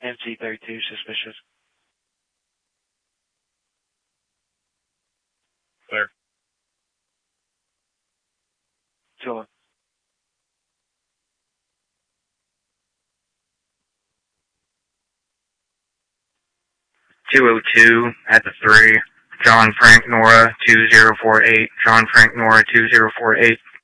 MC32 suspicious. Clear. Sure. 202 at the 3. John Frank Nora 2048. John Frank Nora 2048.